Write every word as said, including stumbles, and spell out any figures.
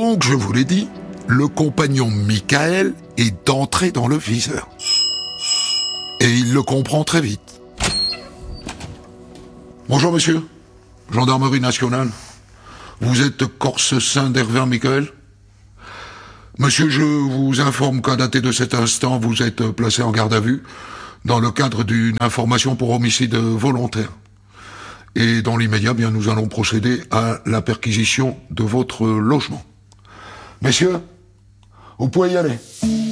Donc, je vous l'ai dit, le compagnon Michael est d'entrer dans le viseur. Et il le comprend très vite. Bonjour monsieur, gendarmerie nationale. Vous êtes Corse Saint d'Hervin Michael? Monsieur, je vous informe qu'à dater de cet instant, vous êtes placé en garde à vue dans le cadre d'une information pour homicide volontaire. Et dans l'immédiat, bien, nous allons procéder à la perquisition de votre logement. Messieurs, vous pouvez y aller.